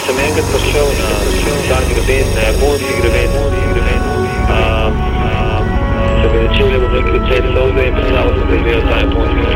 sem enkrat prišel na tak greben, na japonski greben, se mi začel, da bom rekel, cel solde in predstavil sem, da izgleda ta japonski greben.